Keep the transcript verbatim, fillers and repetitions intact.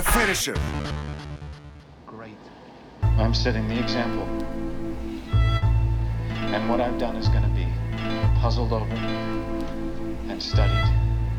the finisher. Great. I'm setting the example. And what I've done is going to be puzzled over and studied